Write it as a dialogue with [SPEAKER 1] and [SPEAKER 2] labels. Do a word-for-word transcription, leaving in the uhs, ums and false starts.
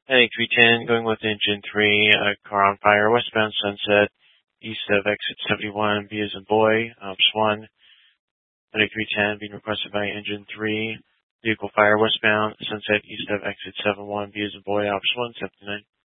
[SPEAKER 1] Heading three ten, going with engine three, uh, car on fire, westbound Sunset, east of exit seventy-one, B as in boy, ops one. Heading three ten, being requested by engine three, vehicle fire westbound Sunset, east of exit seventy-one, B as in boy, ops one, seventy-nine.